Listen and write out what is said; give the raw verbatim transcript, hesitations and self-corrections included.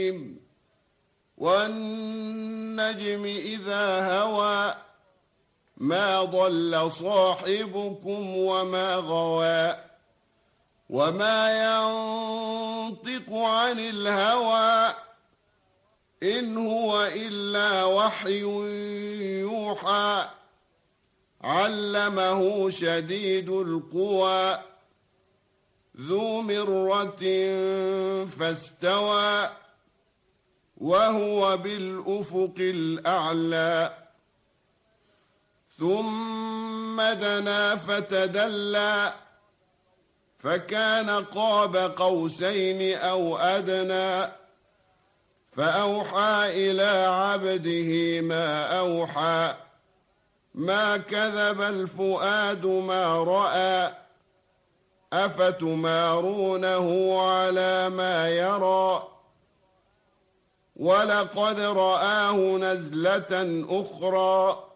والنجم إذا هوى ما ضل صاحبكم وما غوى وما ينطق عن الهوى إن هو إلا وحي يوحى علمه شديد القوى ذو مرة فاستوى وهو بالأفق الأعلى ثم دنا فتدلى فكان قاب قوسين أو أدنى فأوحى إلى عبده ما أوحى ما كذب الفؤاد ما رأى أفتمارونه على ما يرى ولقد رآه نزلة أخرى